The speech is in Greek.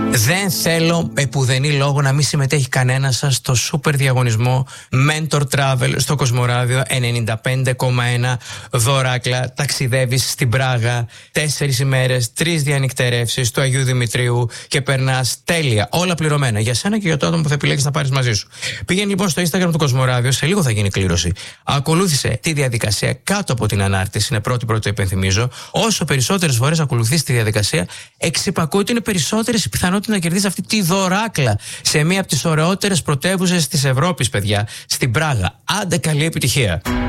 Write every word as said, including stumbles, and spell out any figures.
Δεν θέλω επουδενή λόγο να μην συμμετέχει κανένα σας στο σούπερ διαγωνισμό Mentor Travel στο Κοσμοράδιο ενενήντα πέντε κόμμα ένα. Δωράκλα, ταξιδεύεις στην Πράγα τέσσερις ημέρες, τρεις διανυκτερεύσεις του Αγίου Δημητρίου και περνάς τέλεια, όλα πληρωμένα για σένα και για το άτομο που θα επιλέγεις να πάρεις μαζί σου. Πήγαινε λοιπόν στο Instagram του Κοσμοράδιο, σε λίγο θα γίνει κλήρωση. Ακολούθησε τη διαδικασία κάτω από την ανάρτηση, είναι πρώτη-πρώτη το υπενθυμίζω. Όσο περισσότερες φορές ακολουθείς τη διαδικασία, εξυπακούει ότι είναι περισσότερες οι πιθανότητες να κερδίσει αυτή τη δωράκλα σε μία από τις ωραιότερες πρωτεύουσες της Ευρώπης, παιδιά, στην Πράγα. Άντε, καλή επιτυχία!